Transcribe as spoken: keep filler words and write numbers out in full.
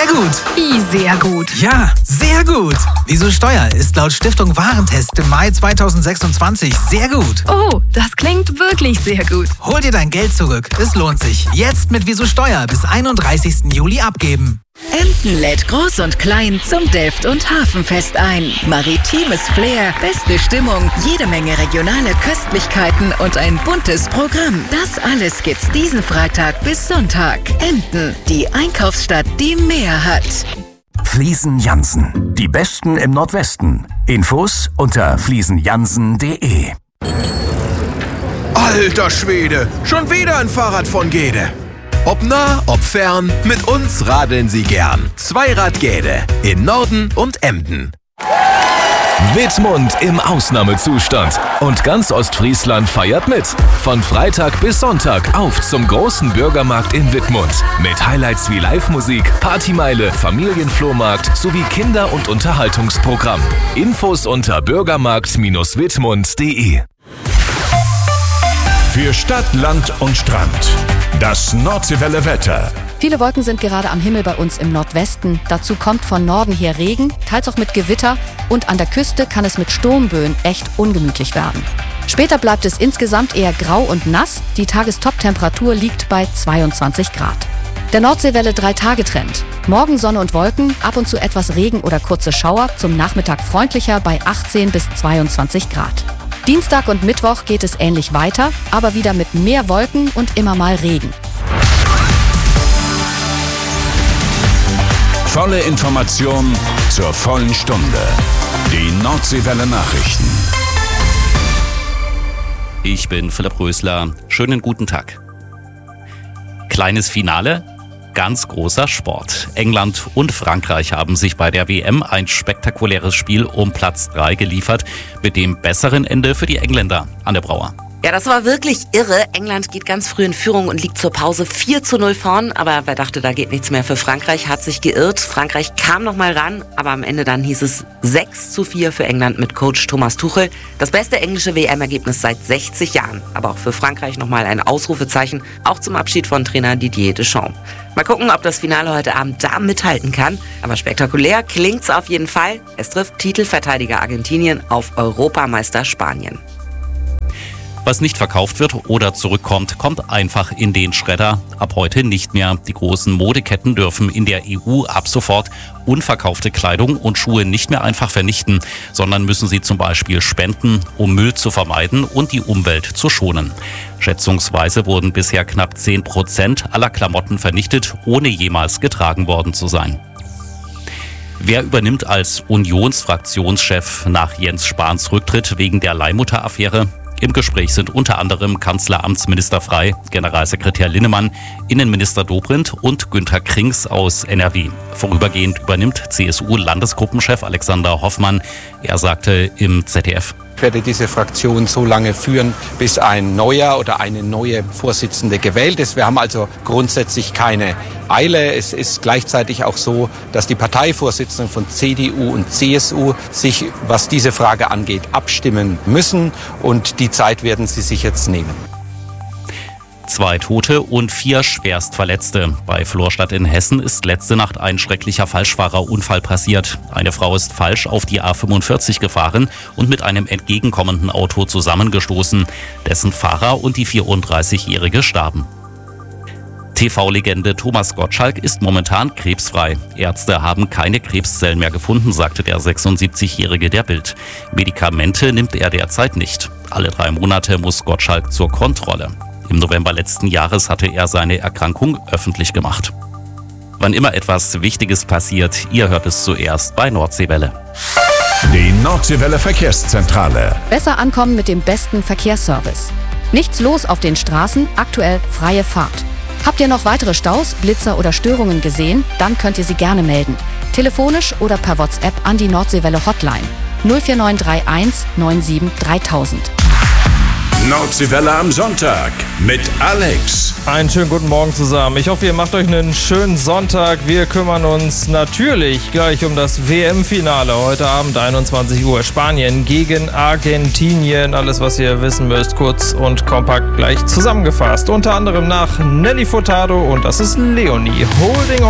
Sehr gut. Wie sehr gut? Ja, sehr gut. Wieso Steuer ist laut Stiftung Warentest im Mai zweitausendsechsundzwanzig sehr gut. Oh, das klingt wirklich sehr gut. Hol dir dein Geld zurück. Es lohnt sich. Jetzt mit Wieso Steuer bis einunddreißigsten Juli abgeben. Emden lädt Groß und Klein zum Delft- und Hafenfest ein. Maritimes Flair, beste Stimmung, jede Menge regionale Köstlichkeiten und ein buntes Programm. Das alles gibt's diesen Freitag bis Sonntag. Emden, die Einkaufsstadt, die mehr hat. Fliesen Jansen, die Besten im Nordwesten. Infos unter fliesen jansen punkt de. Alter Schwede, schon wieder ein Fahrrad von Gede. Ob nah, ob fern, mit uns radeln Sie gern. Zweirad Gede in Norden und Emden. Wittmund im Ausnahmezustand. Und ganz Ostfriesland feiert mit. Von Freitag bis Sonntag auf zum großen Bürgermarkt in Wittmund. Mit Highlights wie Live-Musik, Partymeile, Familienflohmarkt sowie Kinder- und Unterhaltungsprogramm. Infos unter bürgermarkt Bindestrich wittmund punkt de. Für Stadt, Land und Strand. Das Nordseewelle Wetter. Viele Wolken sind gerade am Himmel bei uns im Nordwesten. Dazu kommt von Norden her Regen, teils auch mit Gewitter. Und an der Küste kann es mit Sturmböen echt ungemütlich werden. Später bleibt es insgesamt eher grau und nass. Die Tagestop-Temperatur liegt bei zweiundzwanzig Grad. Der Nordseewelle drei-Tage-Trend. Morgen Sonne und Wolken, ab und zu etwas Regen oder kurze Schauer. Zum Nachmittag freundlicher bei achtzehn bis zweiundzwanzig Grad. Dienstag und Mittwoch geht es ähnlich weiter, aber wieder mit mehr Wolken und immer mal Regen. Volle Information zur vollen Stunde. Die Nordseewelle Nachrichten. Ich bin Philipp Rösler. Schönen guten Tag. Kleines Finale, ganz großer Sport. England und Frankreich haben sich bei der W M ein spektakuläres Spiel um Platz drei geliefert, mit dem besseren Ende für die Engländer. Anne Brauer. Ja, das war wirklich irre. England geht ganz früh in Führung und liegt zur Pause vier zu null vorn. Aber wer dachte, da geht nichts mehr für Frankreich, hat sich geirrt. Frankreich kam noch mal ran, aber am Ende dann hieß es sechs zu vier für England mit Coach Thomas Tuchel. Das beste englische W M-Ergebnis seit sechzig Jahren. Aber auch für Frankreich noch mal ein Ausrufezeichen, auch zum Abschied von Trainer Didier Deschamps. Mal gucken, ob das Finale heute Abend da mithalten kann. Aber spektakulär klingt's auf jeden Fall. Es trifft Titelverteidiger Argentinien auf Europameister Spanien. Was nicht verkauft wird oder zurückkommt, kommt einfach in den Schredder. Ab heute nicht mehr. Die großen Modeketten dürfen in der E U ab sofort unverkaufte Kleidung und Schuhe nicht mehr einfach vernichten, sondern müssen sie zum Beispiel spenden, um Müll zu vermeiden und die Umwelt zu schonen. Schätzungsweise wurden bisher knapp zehn Prozent aller Klamotten vernichtet, ohne jemals getragen worden zu sein. Wer übernimmt als Unionsfraktionschef nach Jens Spahns Rücktritt wegen der Leihmutter-Affäre? Im Gespräch sind unter anderem Kanzleramtsminister Frey, Generalsekretär Linnemann, Innenminister Dobrindt und Günther Krings aus N R W. Vorübergehend übernimmt C S U-Landesgruppenchef Alexander Hoffmann. Er sagte im Z D F: Ich werde diese Fraktion so lange führen, bis ein neuer oder eine neue Vorsitzende gewählt ist. Wir haben also grundsätzlich keine Eile. Es ist gleichzeitig auch so, dass die Parteivorsitzenden von C D U und C S U sich, was diese Frage angeht, abstimmen müssen. Und die Zeit werden sie sich jetzt nehmen. Zwei Tote und vier Schwerstverletzte. Bei Florstadt in Hessen ist letzte Nacht ein schrecklicher Falschfahrerunfall passiert. Eine Frau ist falsch auf die A fünfundvierzig gefahren und mit einem entgegenkommenden Auto zusammengestoßen. Dessen Fahrer und die vierunddreißigjährige starben. T V-Legende Thomas Gottschalk ist momentan krebsfrei. Ärzte haben keine Krebszellen mehr gefunden, sagte der sechsundsiebzigjährige der Bild. Medikamente nimmt er derzeit nicht. Alle drei Monate muss Gottschalk zur Kontrolle. Im November letzten Jahres hatte er seine Erkrankung öffentlich gemacht. Wann immer etwas Wichtiges passiert, ihr hört es zuerst bei Nordseewelle. Die Nordseewelle Verkehrszentrale. Besser ankommen mit dem besten Verkehrsservice. Nichts los auf den Straßen, aktuell freie Fahrt. Habt ihr noch weitere Staus, Blitzer oder Störungen gesehen? Dann könnt ihr sie gerne melden. Telefonisch oder per WhatsApp an die Nordseewelle Hotline null vier neun drei eins neun sieben dreitausend. Nordseewelle am Sonntag mit Alex. Einen schönen guten Morgen zusammen. Ich hoffe, ihr macht euch einen schönen Sonntag. Wir kümmern uns natürlich gleich um das W M-Finale. Heute Abend einundzwanzig Uhr. Spanien gegen Argentinien. Alles, was ihr wissen müsst, kurz und kompakt gleich zusammengefasst. Unter anderem nach Nelly Furtado und das ist Leonie Holding.